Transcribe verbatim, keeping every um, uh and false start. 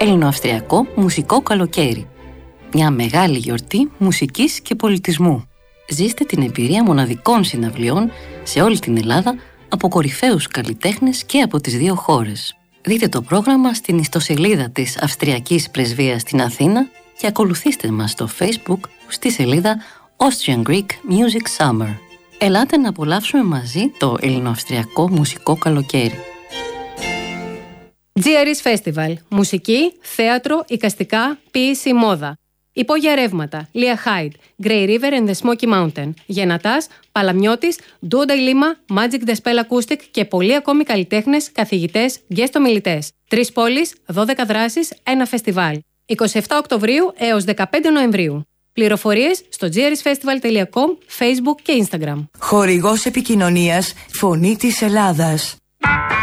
Ελληνοαυστριακό Μουσικό Καλοκαίρι. Μια μεγάλη γιορτή μουσικής και πολιτισμού. Ζήστε την εμπειρία μοναδικών συναυλιών σε όλη την Ελλάδα από κορυφαίους καλλιτέχνες και από τις δύο χώρες. Δείτε το πρόγραμμα στην ιστοσελίδα της Αυστριακής Πρεσβείας στην Αθήνα και ακολουθήστε μας στο Facebook στη σελίδα Austrian Greek Music Summer. Ελάτε να απολαύσουμε μαζί το Ελληνοαυστριακό Μουσικό Καλοκαίρι. τζι αρ ες Festival. Μουσική, θέατρο, εικαστικά, ποίηση, μόδα. Υπόγεια ρεύματα. Λία Χάιντ, Grey River and the Smoky Mountain. Γενατάς, Παλαμιώτης, Duo de Lima, Magic the Spell Acoustic και πολλοί ακόμη καλλιτέχνες, καθηγητές, guest ομιλητές. Τρεις πόλεις, δώδεκα δράσεις, ένα φεστιβάλ. εικοστή εβδόμη Οκτωβρίου έως δεκαπέντε Νοεμβρίου. Πληροφορίες στο τζι αρ ες festival τελεία com, Facebook και Instagram. Χορηγός επικοινωνίας Φωνή της Ελλάδας.